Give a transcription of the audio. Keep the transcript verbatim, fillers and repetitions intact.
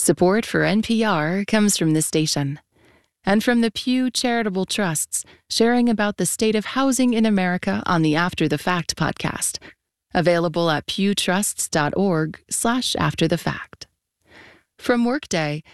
Support for N P R comes from this station and from the Pew Charitable Trusts, sharing about the state of housing in America on the After the Fact podcast, available at pewtrusts.org slash after the fact. From Workday,